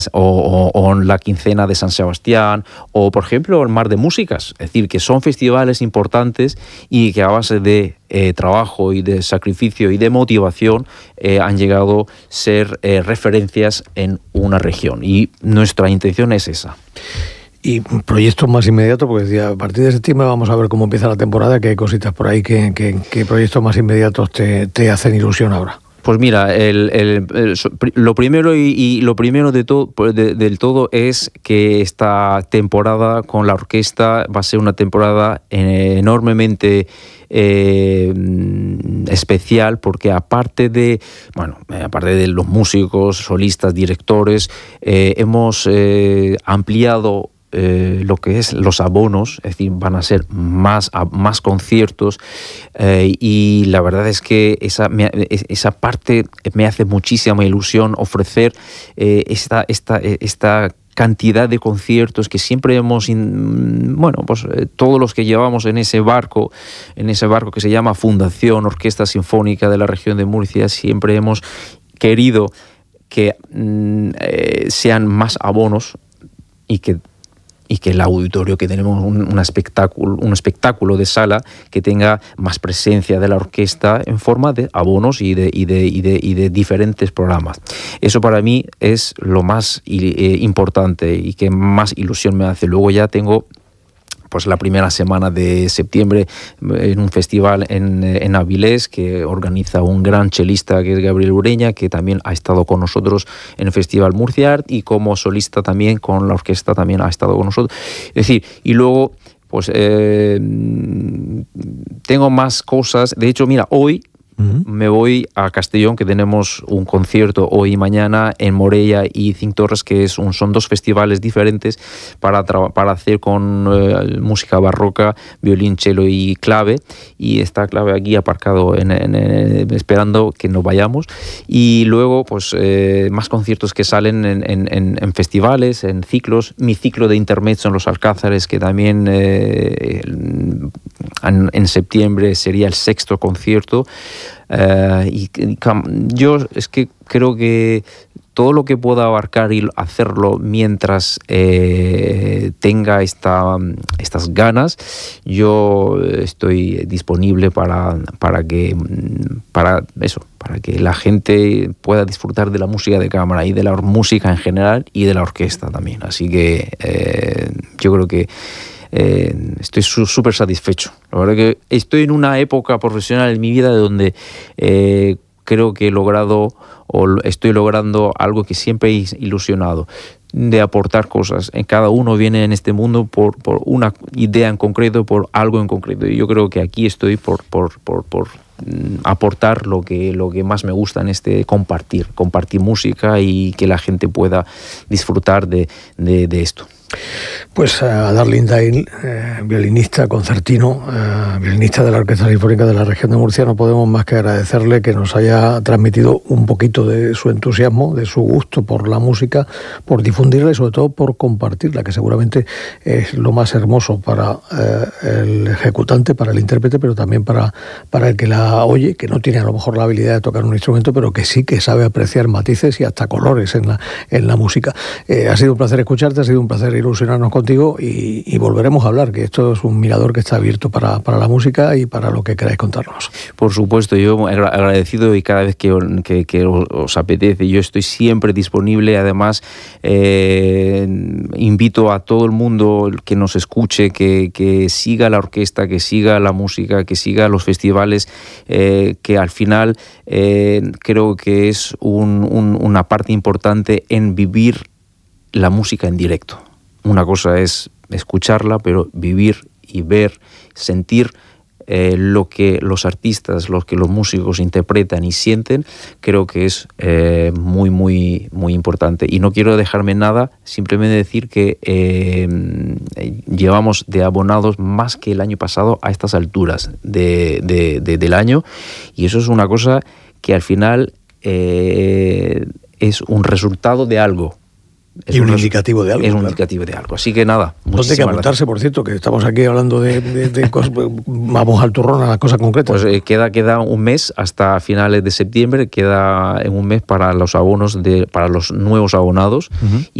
o la quincena de San Sebastián, o por ejemplo el Mar de Músicas. Es decir, que son festivales importantes y que a base de trabajo y de sacrificio y de motivación han llegado a ser referencias en una región, y nuestra intención es esa. Y proyectos más inmediatos, porque decía, a partir de septiembre vamos a ver cómo empieza la temporada, que hay cositas por ahí, que proyectos más inmediatos te hacen ilusión ahora. Pues mira, lo primero y lo primero de todo, del todo es que esta temporada con la orquesta va a ser una temporada enormemente especial, porque aparte de los músicos, solistas, directores, hemos ampliado lo que es los abonos, es decir, van a ser más conciertos, y la verdad es que esa parte me hace muchísima ilusión, ofrecer esta cantidad de conciertos que siempre hemos, todos los que llevamos en ese barco que se llama Fundación Orquesta Sinfónica de la Región de Murcia, siempre hemos querido que sean más abonos y que el auditorio, que tenemos un espectáculo de sala que tenga más presencia de la orquesta en forma de abonos y de diferentes programas. Eso para mí es lo más importante y que más ilusión me hace. Luego ya tengo pues la primera semana de septiembre en un festival en Avilés, que organiza un gran chelista que es Gabriel Ureña, que también ha estado con nosotros en el Festival Murcia Art, y como solista también con la orquesta también ha estado con nosotros. Es decir, y luego pues tengo más cosas. De hecho, mira, hoy me voy a Castellón, que tenemos un concierto hoy y mañana en Morella y Cinc Torres, que son dos festivales diferentes para hacer con música barroca, violín, cello y clave, y está clave aquí aparcado esperando que nos vayamos. Y luego pues más conciertos que salen en festivales, en ciclos. Mi ciclo de intermezzo en los Alcázares, que también en septiembre sería el 6º concierto. Yo es que creo que todo lo que pueda abarcar y hacerlo mientras tenga estas ganas, yo estoy disponible para que la gente pueda disfrutar de la música de cámara y de la música en general y de la orquesta también. Así que yo creo que estoy súper satisfecho. La verdad que estoy en una época profesional en mi vida donde creo que estoy logrando algo que siempre he ilusionado, de aportar cosas. Cada uno viene en este mundo por una idea en concreto, por algo en concreto, y yo creo que aquí estoy por aportar lo que más me gusta en compartir música y que la gente pueda disfrutar de esto. Pues a Darling Dale, violinista, concertino, violinista de la Orquesta Sinfónica de la Región de Murcia, no podemos más que agradecerle que nos haya transmitido un poquito de su entusiasmo, de su gusto por la música, por difundirla y sobre todo por compartirla, que seguramente es lo más hermoso para el ejecutante, para el intérprete, pero también para el que la oye, que no tiene a lo mejor la habilidad de tocar un instrumento, pero que sí que sabe apreciar matices y hasta colores en la música. Ha sido un placer escucharte, ha sido un placer ilusionarnos contigo, y volveremos a hablar, que esto es un mirador que está abierto para la música y para lo que queráis contarnos. Por supuesto, yo agradecido, y cada vez que os apetece, yo estoy siempre disponible. Además, invito a todo el mundo que nos escuche, que siga la orquesta, que siga la música, que siga los festivales, que al final creo que es una parte importante en vivir la música en directo. Una cosa es escucharla, pero vivir y ver, sentir lo que los artistas, lo que los músicos interpretan y sienten, creo que es muy, muy, muy importante. Y no quiero dejarme nada, simplemente decir que llevamos de abonados más que el año pasado a estas alturas del año, y eso es una cosa que al final es un resultado de algo. Y un indicativo de algo. Es un indicativo de algo. Así que nada. ¿Dónde hay que apuntarse, por cierto? Que estamos aquí hablando de cosas, vamos al turrón, a las cosas concretas. Pues queda un mes hasta finales de septiembre, queda en un mes para los abonos, para los nuevos abonados.